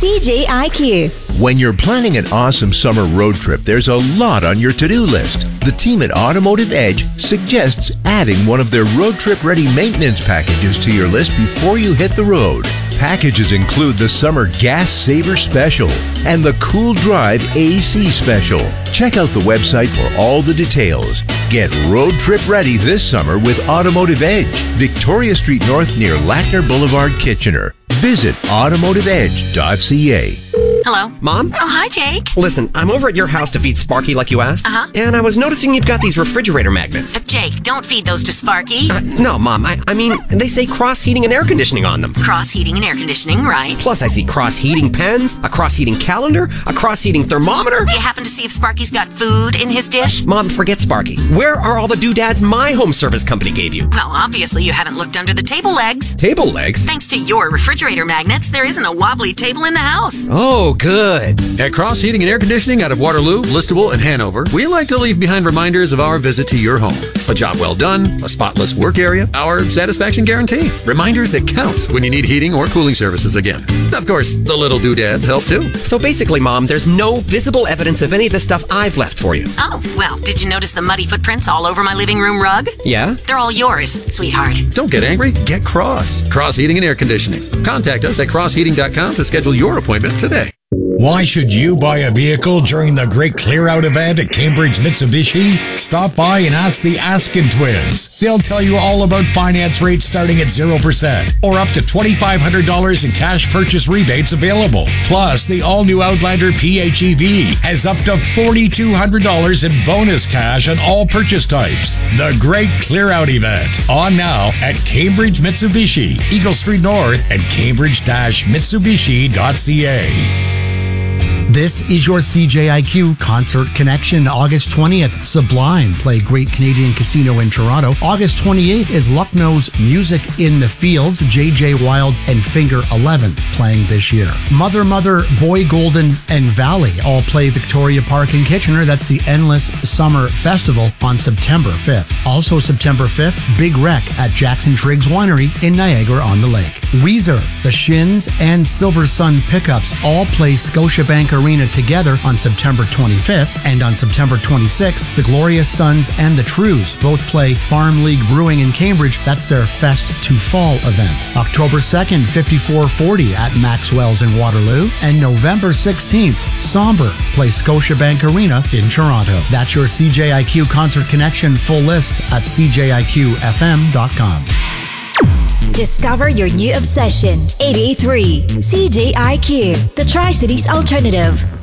CJIQ. When you're planning an awesome summer road trip, there's a lot on your to-do list. The team at Automotive Edge suggests adding one of their road trip ready maintenance packages to your list before you hit the road. Packages include the Summer Gas Saver Special and the Cool Drive AC Special. Check out the website for all the details. Get road trip ready this summer with Automotive Edge, Victoria Street North near Lackner Boulevard, Kitchener. Visit automotiveedge.ca. Hello? Mom? Oh, hi, Jake. Listen, I'm over at your house to feed Sparky like you asked. And I was noticing you've got these refrigerator magnets. Jake, don't feed those to Sparky. No, Mom. I mean, they say cross heating and air conditioning on them. Cross heating and air conditioning, right? Plus, I see cross heating pens, a cross heating calendar, a cross heating thermometer. Do you happen to see if Sparky's got food in his dish? Mom, forget Sparky. Where are all the doodads my home service company gave you? Well, obviously you haven't looked under the table legs. Table legs? Thanks to your refrigerator magnets, there isn't a wobbly table in the house. Oh, good. At Cross Heating and Air Conditioning out of Waterloo, Listowel, and Hanover, we like to leave behind reminders of our visit to your home. A job well done, a spotless work area, our satisfaction guarantee. Reminders that count when you need heating or cooling services again. Of course, the little doodads help too. So basically, Mom, there's no visible evidence of any of the stuff I've left for you. Oh, well, did you notice the muddy footprints all over my living room rug? Yeah? They're all yours, sweetheart. Don't get angry, get Cross. Cross Heating and Air Conditioning. Contact us at crossheating.com to schedule your appointment today. Why should you buy a vehicle during the Great Clear Out event at Cambridge Mitsubishi? Stop by and ask the Askin twins. They'll tell you all about finance rates starting at 0% or up to $2,500 in cash purchase rebates available. Plus, the all-new Outlander PHEV has up to $4,200 in bonus cash on all purchase types. The Great Clear Out event, on now at Cambridge Mitsubishi, Eagle Street North and cambridge-mitsubishi.ca. This is your CJIQ Concert Connection. August 20th, Sublime play Great Canadian Casino in Toronto. August 28th is Lucknow's Music in the Fields, JJ Wild and Finger 11 playing this year. Mother, Boy Golden, and Valley all play Victoria Park in Kitchener. That's the Endless Summer Festival on September 5th. Also September 5th, Big Wreck at Jackson Triggs Winery in Niagara-on-the-Lake. Weezer, The Shins, and Silver Sun Pickups all play Scotiabank Arena together on September 25th, and on September 26th, the Glorious Sons and the Trues both play Farm League Brewing in Cambridge. That's their Fest to Fall event. October 2nd, 5440 at Maxwell's in Waterloo, and November 16th, Somber play Scotiabank Arena in Toronto. That's your CJIQ Concert Connection full list at cjiqfm.com. Discover your new obsession. 88.3 CJIQ, the Tri-Cities Alternative.